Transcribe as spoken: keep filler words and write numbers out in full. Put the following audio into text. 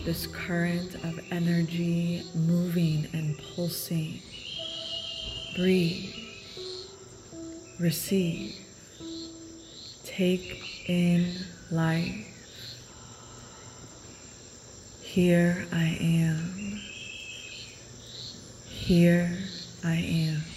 this current of energy moving and pulsing. Breathe. Receive. Take in life. Here I am. Here I am.